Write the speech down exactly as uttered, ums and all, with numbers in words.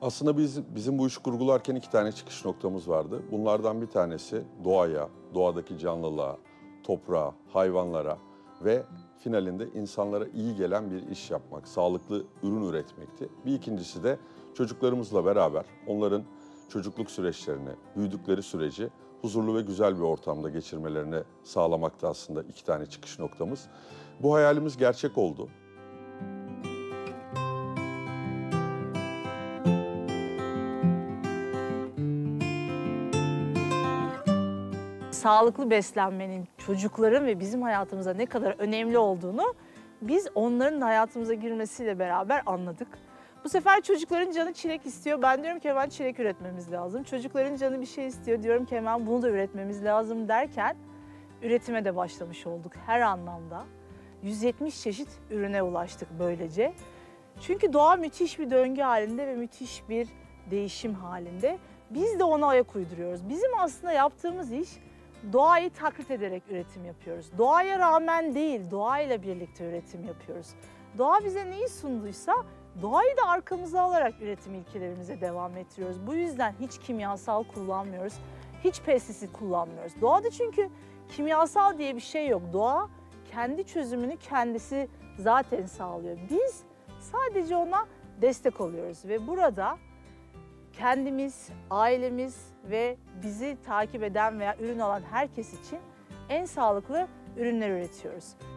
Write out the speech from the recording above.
Aslında biz bizim bu işi kurgularken iki tane çıkış noktamız vardı. Bunlardan bir tanesi doğaya, doğadaki canlılığa, toprağa, hayvanlara ve finalinde insanlara iyi gelen bir iş yapmak, sağlıklı ürün üretmekti. Bir ikincisi de çocuklarımızla beraber onların çocukluk süreçlerini, büyüdükleri süreci huzurlu ve güzel bir ortamda geçirmelerini sağlamakta aslında iki tane çıkış noktamız. Bu hayalimiz gerçek oldu. Sağlıklı beslenmenin çocukların ve bizim hayatımıza ne kadar önemli olduğunu biz onların hayatımıza girmesiyle beraber anladık. Bu sefer çocukların canı çilek istiyor. Ben diyorum ki hemen çilek üretmemiz lazım. Çocukların canı bir şey istiyor. Diyorum ki hemen bunu da üretmemiz lazım derken üretime de başlamış olduk her anlamda. yüz yetmiş çeşit ürüne ulaştık böylece. Çünkü doğa müthiş bir döngü halinde ve müthiş bir değişim halinde. Biz de ona ayak uyduruyoruz. Bizim aslında yaptığımız iş doğayı taklit ederek üretim yapıyoruz. Doğaya rağmen değil, doğayla birlikte üretim yapıyoruz. Doğa bize neyi sunduysa doğayı da arkamıza alarak üretim ilkelerimize devam ettiriyoruz. Bu yüzden hiç kimyasal kullanmıyoruz, hiç pestisit kullanmıyoruz. Doğada çünkü kimyasal diye bir şey yok. Doğa kendi çözümünü kendisi zaten sağlıyor. Biz sadece ona destek oluyoruz ve burada kendimiz, ailemiz ve bizi takip eden veya ürün alan herkes için en sağlıklı ürünler üretiyoruz.